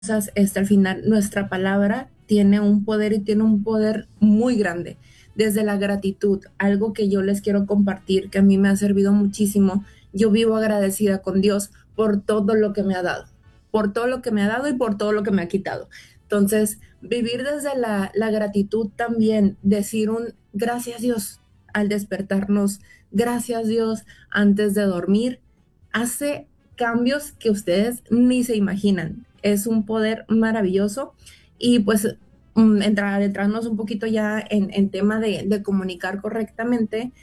al final nuestra palabra tiene un poder y tiene un poder muy grande. Desde la gratitud, algo que yo les quiero compartir, que a mí me ha servido muchísimo. Yo vivo agradecida con Dios por todo lo que me ha dado, por todo lo que me ha dado y por todo lo que me ha quitado. Entonces, vivir desde la gratitud también, decir un gracias Dios al despertarnos, gracias Dios antes de dormir, hace cambios que ustedes ni se imaginan. Es un poder maravilloso y pues entrarnos un poquito ya en tema de comunicar correctamente,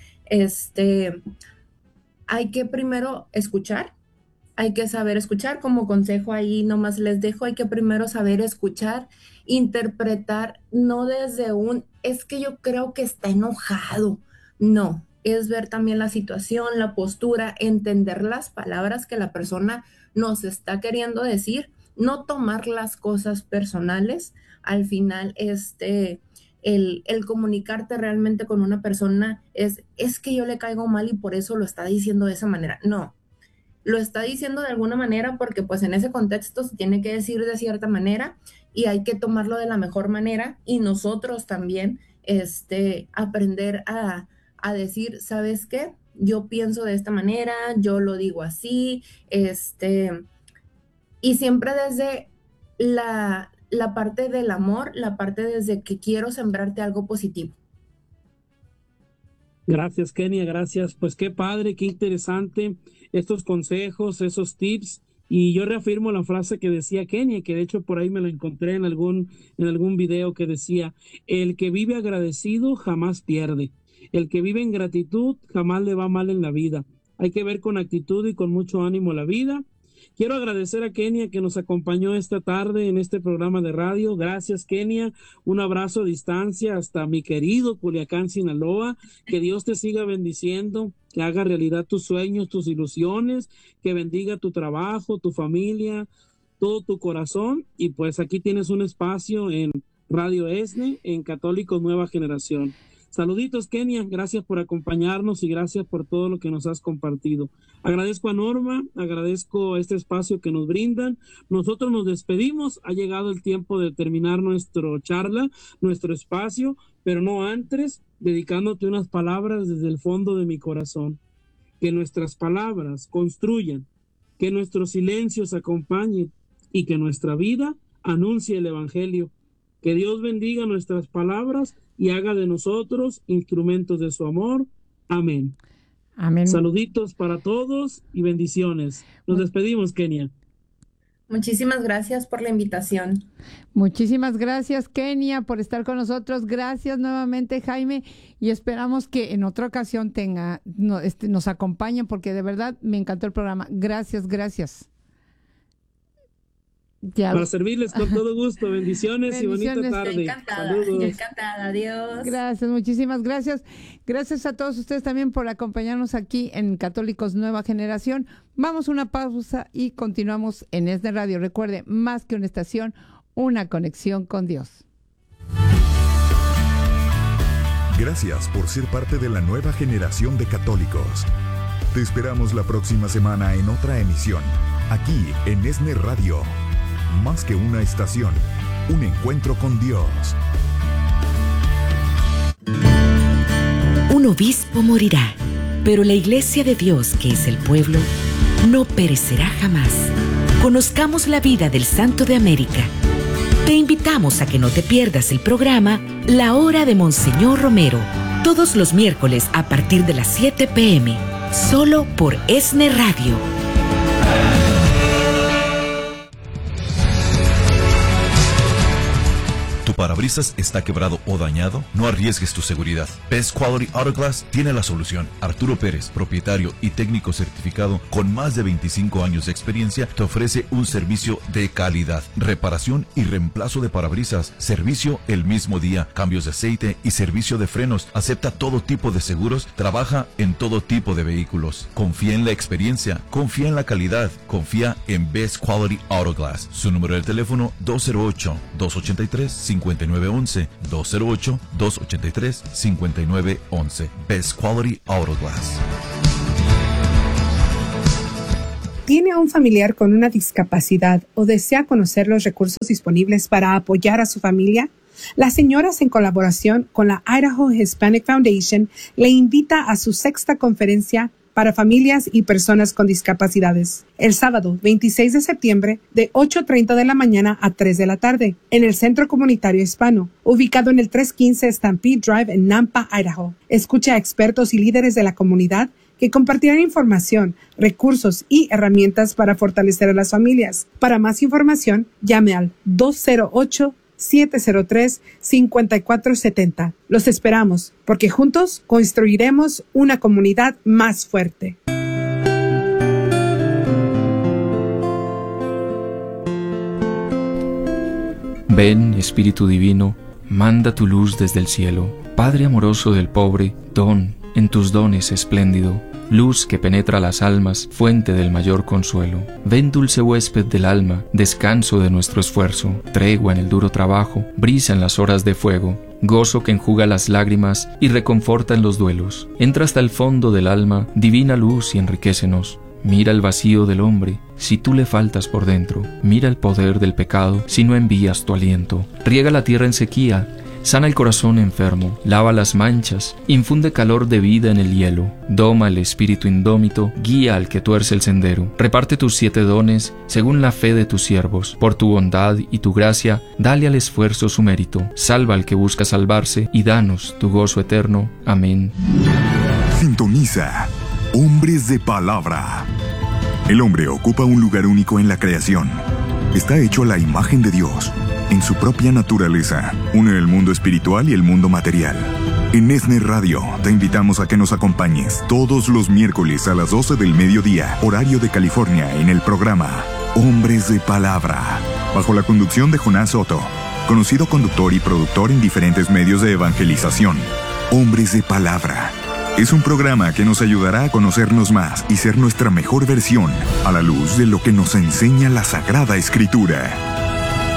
hay que primero escuchar, hay que saber escuchar, como consejo ahí nomás les dejo, hay que primero saber escuchar, interpretar, no desde es que yo creo que está enojado, no, es ver también la situación, la postura, entender las palabras que la persona nos está queriendo decir, no tomar las cosas personales, al final, el comunicarte realmente con una persona es que yo le caigo mal y por eso lo está diciendo de esa manera, no, lo está diciendo de alguna manera porque pues en ese contexto se tiene que decir de cierta manera y hay que tomarlo de la mejor manera y nosotros también aprender a decir, ¿sabes qué? Yo pienso de esta manera, yo lo digo así, y siempre desde la parte del amor, la parte desde que quiero sembrarte algo positivo. Gracias, Kenia, gracias. Pues qué padre, qué interesante estos consejos, esos tips. Y yo reafirmo la frase que decía Kenia, que de hecho por ahí me la encontré en algún video que decía, el que vive agradecido jamás pierde. El que vive en gratitud jamás le va mal en la vida. Hay que ver con actitud y con mucho ánimo la vida. Quiero agradecer a Kenia que nos acompañó esta tarde en este programa de radio. Gracias, Kenia. Un abrazo a distancia hasta mi querido Culiacán, Sinaloa. Que Dios te siga bendiciendo, que haga realidad tus sueños, tus ilusiones, que bendiga tu trabajo, tu familia, todo tu corazón. Y pues aquí tienes un espacio en Radio ESNE, en Católicos Nueva Generación. Saluditos, Kenia, gracias por acompañarnos y gracias por todo lo que nos has compartido. Agradezco a Norma, agradezco este espacio que nos brindan. Nosotros nos despedimos, ha llegado el tiempo de terminar nuestra charla, nuestro espacio, pero no antes, dedicándote unas palabras desde el fondo de mi corazón. Que nuestras palabras construyan, que nuestros silencios acompañen y que nuestra vida anuncie el Evangelio. Que Dios bendiga nuestras palabras y haga de nosotros instrumentos de su amor. Amén. Amén. Saluditos para todos y bendiciones. Nos despedimos, Kenia. Muchísimas gracias por la invitación. Muchísimas gracias, Kenia, por estar con nosotros. Gracias nuevamente, Jaime, y esperamos que en otra ocasión nos acompañen porque de verdad me encantó el programa. Gracias, gracias. Ya. Para servirles con todo gusto. Bendiciones y bonita tarde. Yo encantada. Adiós. Gracias, muchísimas gracias. Gracias a todos ustedes también por acompañarnos aquí en Católicos Nueva Generación. Vamos a una pausa y continuamos en ESNE Radio. Recuerde, más que una estación, una conexión con Dios. Gracias por ser parte de la nueva generación de católicos. Te esperamos la próxima semana en otra emisión, aquí en ESNE Radio. Más que una estación, un encuentro con Dios. Un obispo morirá, pero la Iglesia de Dios, que es el pueblo, no perecerá jamás. Conozcamos la vida del Santo de América. Te invitamos a que no te pierdas el programa La Hora de Monseñor Romero, todos los miércoles a partir de las 7 p.m., solo por ESNE Radio. ¿Tu parabrisas está quebrado o dañado? No arriesgues tu seguridad. Best Quality Auto Glass tiene la solución. Arturo Pérez, propietario y técnico certificado con más de 25 años de experiencia, te ofrece un servicio de calidad. Reparación y reemplazo de parabrisas. Servicio el mismo día. Cambios de aceite y servicio de frenos. Acepta todo tipo de seguros. Trabaja en todo tipo de vehículos. Confía en la experiencia. Confía en la calidad. Confía en Best Quality Auto Glass. Su número de teléfono 208-283-5911. 208-283-5911. Best Quality Auto Glass. ¿Tiene a un familiar con una discapacidad o desea conocer los recursos disponibles para apoyar a su familia? Las señoras, en colaboración con la Idaho Hispanic Foundation, le invita a su 6ª conferencia para familias y personas con discapacidades, el sábado 26 de septiembre de 8:30 de la mañana a 3 de la tarde, en el Centro Comunitario Hispano, ubicado en el 315 Stampede Drive en Nampa, Idaho. Escucha a expertos y líderes de la comunidad que compartirán información, recursos y herramientas para fortalecer a las familias. Para más información, llame al 208-703-5470. Los esperamos, porque juntos construiremos una comunidad más fuerte. Ven, Espíritu Divino, manda tu luz desde el cielo. Padre amoroso del pobre, don en tus dones espléndido, luz que penetra las almas, fuente del mayor consuelo. Ven, dulce huésped del alma, descanso de nuestro esfuerzo, tregua en el duro trabajo, brisa en las horas de fuego, gozo que enjuga las lágrimas y reconforta en los duelos. Entra hasta el fondo del alma, divina luz, y enriquécenos. Mira el vacío del hombre, si tú le faltas por dentro. Mira el poder del pecado, si no envías tu aliento. Riega la tierra en sequía, sana el corazón enfermo, lava las manchas, infunde calor de vida en el hielo, doma el espíritu indómito, guía al que tuerce el sendero. Reparte tus 7 dones según la fe de tus siervos. Por tu bondad y tu gracia, dale al esfuerzo su mérito. Salva al que busca salvarse y danos tu gozo eterno. Amén. Sintoniza Hombres de Palabra. El hombre ocupa un lugar único en la creación. Está hecho a la imagen de Dios. En su propia naturaleza, une el mundo espiritual y el mundo material. En ESNE Radio te invitamos a que nos acompañes todos los miércoles a las 12 del mediodía, horario de California, en el programa Hombres de Palabra, bajo la conducción de Jonás Soto, conocido conductor y productor en diferentes medios de evangelización. Hombres de Palabra es un programa que nos ayudará a conocernos más y ser nuestra mejor versión a la luz de lo que nos enseña la Sagrada Escritura.